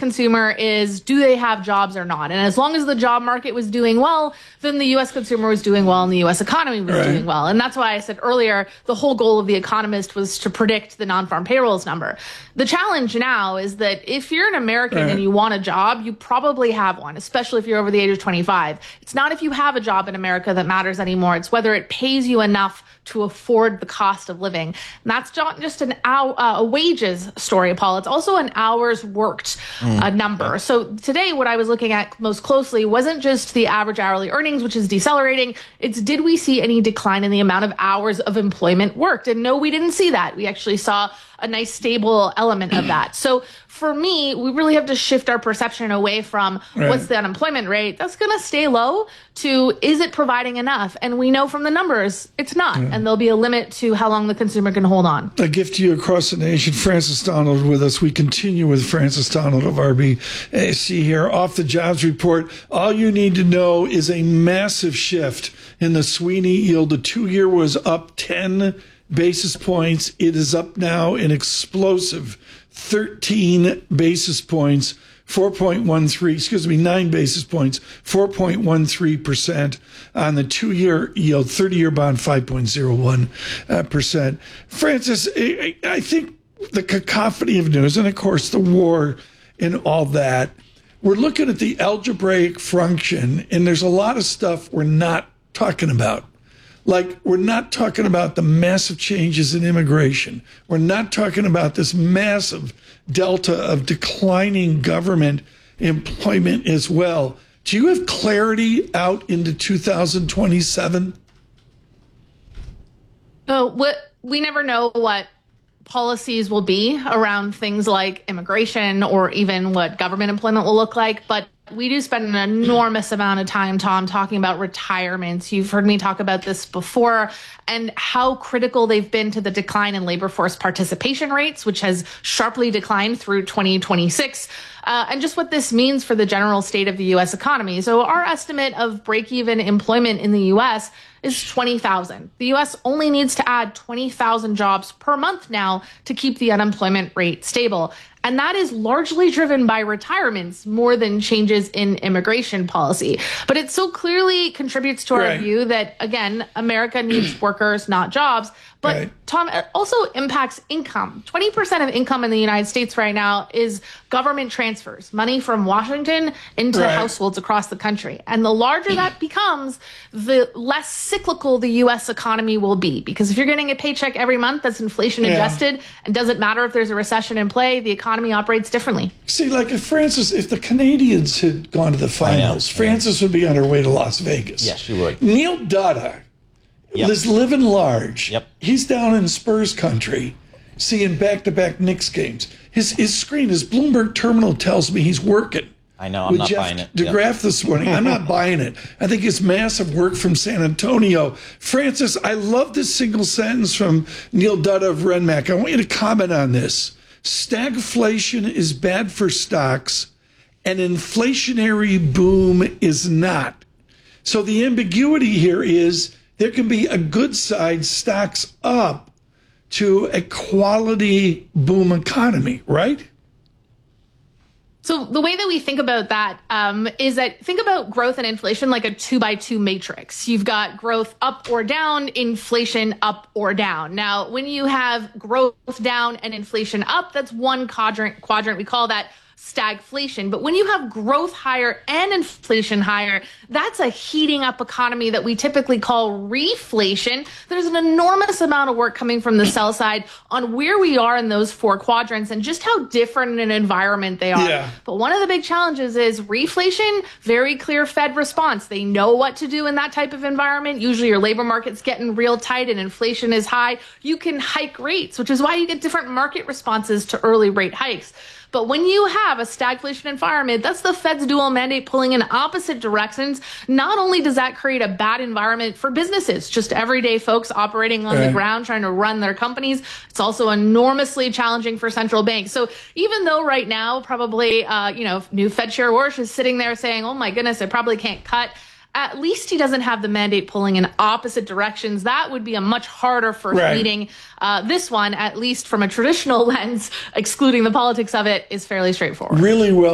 consumer is, do they have jobs or not? And as long as the job market was doing well, then the U.S. consumer was doing well and the U.S. economy was doing well. And that's why I said earlier, the whole goal of The Economist was to predict the non-farm payrolls number. The challenge now is that if you're an American and you want a job, you probably have one, especially if you're over the age of 25. It's not if you have a job in America that matters anymore. It's whether it pays you enough to afford the cost of living. And that's not just a wages story, Paul. It's also an hours worked number. So today, what I was looking at most closely wasn't just the average hourly earnings, which is decelerating. It's, did we see any decline in the amount of hours of employment worked? And no, we didn't see that. We actually saw a nice stable element of that. So for me, we really have to shift our perception away from what's the unemployment rate that's going to stay low to, is it providing enough? And we know from the numbers, it's not. And there'll be a limit to how long the consumer can hold on. A gift to you across the nation. Francis Donald with us. We continue with Francis Donald of RBC here. Off the jobs report, all you need to know is a massive shift in the Sweeney yield. The 2-year was up 10 basis points. It is up now an explosive 13 basis points, 9 basis points, 4.13% on the 2-year yield, 30-year bond, 5.01%. Francis, I think the cacophony of news, and of course the war and all that, we're looking at the algebraic function, and there's a lot of stuff we're not talking about. Like, we're not talking about the massive changes in immigration. We're not talking about this massive delta of declining government employment as well. Do you have clarity out into 2027? We never know what policies will be around things like immigration or even what government employment will look like. But we do spend an enormous amount of time, Tom, talking about retirements. You've heard me talk about this before and how critical they've been to the decline in labor force participation rates, which has sharply declined through 2026. And just what this means for the general state of the U.S. economy. So our estimate of break-even employment in the U.S. is 20,000. The U.S. only needs to add 20,000 jobs per month now to keep the unemployment rate stable. And that is largely driven by retirements more than changes in immigration policy. But it so clearly contributes to our view that, again, America needs workers, not jobs. But, Tom, it also impacts income. 20% of income in the United States right now is government transfers, money from Washington into households across the country. And the larger that becomes, the less cyclical the U.S. economy will be. Because if you're getting a paycheck every month that's inflation adjusted, and doesn't matter if there's a recession in play, the economy operates differently. See, like if the Canadians had gone to the finals, Francis would be on her way to Las Vegas. Yes, she would. Neil Dutta is living large. He's down in Spurs country seeing back-to-back Knicks games. His screen, his Bloomberg terminal tells me he's working. I know, I'm not buying it. DeGraff this morning. I'm not buying it. I think it's massive work from San Antonio. Francis, I love this single sentence from Neil Dutta of Renmac. I want you to comment on this. Stagflation is bad for stocks. An inflationary boom is not. So the ambiguity here is there can be a good side, stocks up, to a quality boom economy, right? So the way that we think about that is that think about growth and inflation like a 2x2 matrix. You've got growth up or down, inflation up or down. Now, when you have growth down and inflation up, that's one quadrant. We call that stagflation. But when you have growth higher and inflation higher, that's a heating up economy that we typically call reflation. There's an enormous amount of work coming from the sell side on where we are in those four quadrants and just how different an environment they are. Yeah. But one of the big challenges is reflation, very clear Fed response. They know what to do in that type of environment. Usually your labor market's getting real tight and inflation is high. You can hike rates, which is why you get different market responses to early rate hikes. But when you have a stagflation environment, that's the Fed's dual mandate pulling in opposite directions. Not only does that create a bad environment for businesses, just everyday folks operating on the ground trying to run their companies, it's also enormously challenging for central banks. So even though right now probably, new Fed Chair Warsh is sitting there saying, oh my goodness, I probably can't cut, at least he doesn't have the mandate pulling in opposite directions. That would be a much harder first meeting. This one, at least from a traditional lens, excluding the politics of it, is fairly straightforward. Really well.